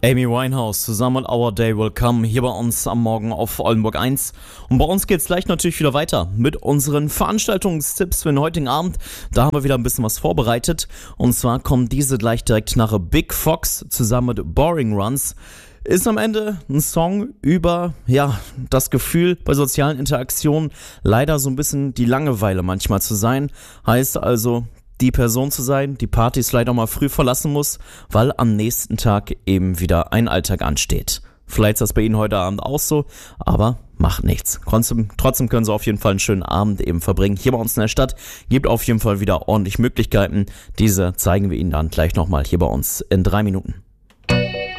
Amy Winehouse zusammen mit Our Day Will Come hier bei uns am Morgen auf Oldenburg 1. Und bei uns geht's gleich natürlich wieder weiter mit unseren Veranstaltungstipps für den heutigen Abend. Da haben wir wieder ein bisschen was vorbereitet. Und zwar kommen diese gleich direkt nach Big Fox zusammen mit Boring Runs. Ist am Ende ein Song über, das Gefühl bei sozialen Interaktionen leider so ein bisschen die Langeweile manchmal zu sein. Heißt also, die Person zu sein, die Partys vielleicht auch mal früh verlassen muss, weil am nächsten Tag eben wieder ein Alltag ansteht. Vielleicht ist das bei Ihnen heute Abend auch so, aber macht nichts. Trotzdem können Sie auf jeden Fall einen schönen Abend eben verbringen. Hier bei uns in der Stadt gibt auf jeden Fall wieder ordentlich Möglichkeiten. Diese zeigen wir Ihnen dann gleich nochmal hier bei uns in 3 Minuten.